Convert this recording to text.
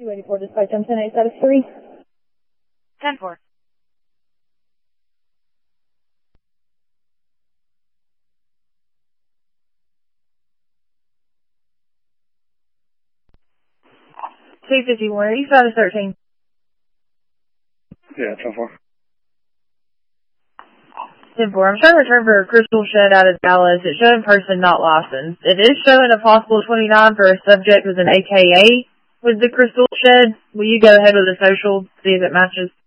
284, dispatch M108, status 3. 10-4. $251, status 13. Yeah, 10-4. 10-4. I'm trying to return for a crystal shed out of Dallas. It's showing person not licensed. It is showing a possible 29 for a subject with an AKA with the crystal shed. Will you go ahead with the social, see if it matches?